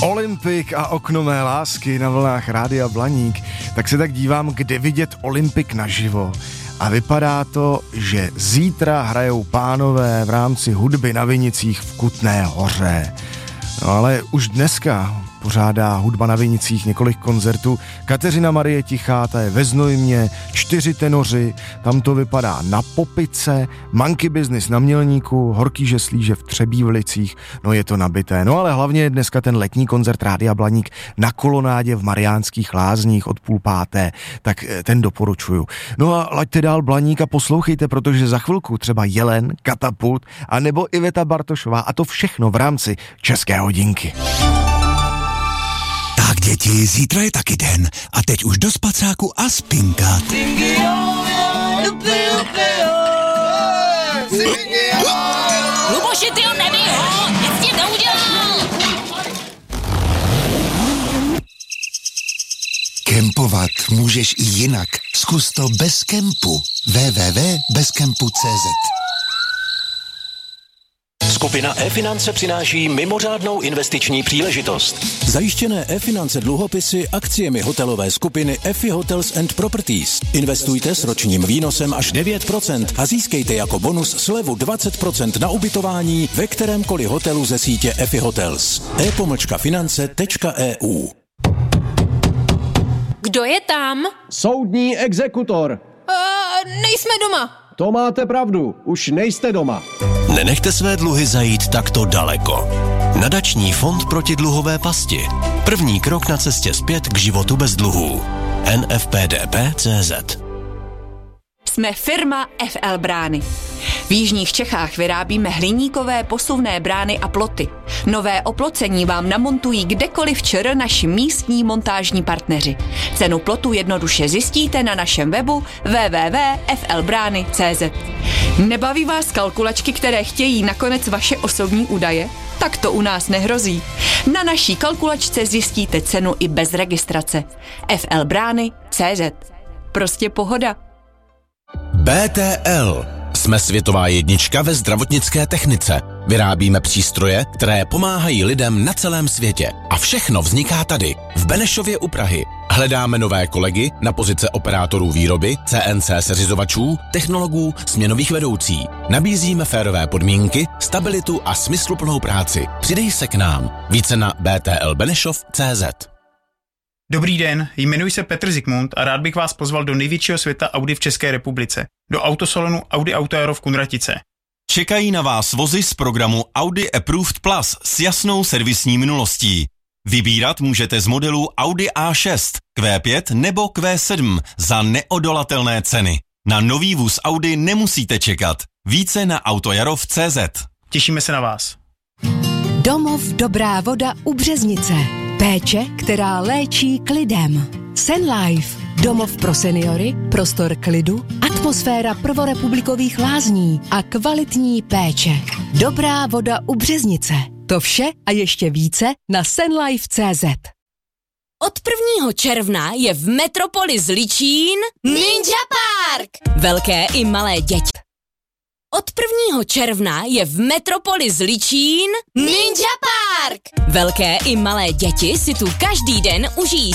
Olympik a okno mé lásky na vlnách Rádia Blaník, tak se tak dívám, kde vidět Olympik naživo. A vypadá to, že zítra hrajou pánové v rámci hudby na Vinicích v Kutné Hoře. No ale už dneska pořádá Hudba na Vinicích několik koncertů. Kateřina Marie Tichá, ta je ve Znojmě, 4 tenoři, tam to vypadá na Popice, Monkey Business na Mělníku, Horký žeslíže v Třebívlicích, no je to nabité. No ale hlavně je dneska ten letní koncert Rádia Blaník na Kolonádě v Mariánských Lázních od 4:30, tak ten doporučuju. No a laďte dál Blaník a poslouchejte, protože za chvilku třeba Jelen, Katapult a nebo Iveta Bartošová a to všechno v rámci České hodinky. Tak děti, zítra je taky den a teď už do spacáku a spinkat. Luboši, ty ho nebij ho, nic ti neudělal. Kempovat můžeš i jinak. Zkus to bez kempu. www.bezkempu.cz. Skupina E-finance přináší mimořádnou investiční příležitost. Zajištěné E-finance dluhopisy akciemi hotelové skupiny EFI Hotels and Properties. Investujte s ročním výnosem až 9% a získejte jako bonus slevu 20% na ubytování ve kterémkoliv hotelu ze sítě EFI Hotels. e-finance.eu. Kdo je tam? Soudní exekutor. Nejsme doma. To máte pravdu, už nejste doma. Nenechte své dluhy zajít takto daleko. Nadační fond proti dluhové pasti. První krok na cestě zpět k životu bez dluhů. nfpdp.cz. Jsme firma FL Brány. V jižních Čechách vyrábíme hliníkové posuvné brány a ploty. Nové oplocení vám namontují kdekoliv ČR naši místní montážní partneři. Cenu plotu jednoduše zjistíte na našem webu www.flbrány.cz. Nebaví vás kalkulačky, které chtějí nakonec vaše osobní údaje? Tak to u nás nehrozí. Na naší kalkulačce zjistíte cenu i bez registrace. flbrány.cz. Prostě pohoda. BTL. Jsme světová jednička ve zdravotnické technice. Vyrábíme přístroje, které pomáhají lidem na celém světě. A všechno vzniká tady, v Benešově u Prahy. Hledáme nové kolegy na pozice operátorů výroby, CNC seřizovačů, technologů, směnových vedoucí. Nabízíme férové podmínky, stabilitu a smysluplnou práci. Přidej se k nám. Více na btlbenešov.cz. Dobrý den, jmenuji se Petr Zikmund a rád bych vás pozval do největšího světa Audi v České republice, do autosalonu Audi Auto Aero v Kunratice. Čekají na vás vozy z programu Audi Approved Plus s jasnou servisní minulostí. Vybírat můžete z modelů Audi A6, Q5 nebo Q7 za neodolatelné ceny. Na nový vůz Audi nemusíte čekat. Více na autojaro.cz. Těšíme se na vás. Domov Dobrá voda u Březnice. Péče, která léčí klidem. Senlife. Domov pro seniory, prostor klidu, atmosféra prvorepublikových lázní a kvalitní péče. Dobrá voda u Březnice. To vše a ještě více na senlife.cz. Od 1. června je v Metropoli Zličín Ninja Park. Velké i malé děti. Od 1. června je v Metropoli Zličín Ninja Park. Velké i malé děti si tu každý den užijí